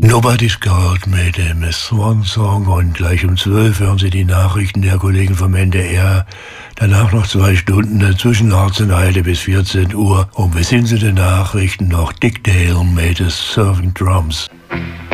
Nobody's Gold mit dem Swan Song und gleich um 12 hören Sie die Nachrichten der Kollegen vom NDR. Danach noch 2 Stunden zwischen 18:30 bis 14 Uhr und bis hin zu den Nachrichten noch Dick Dale mit den Servant Drums.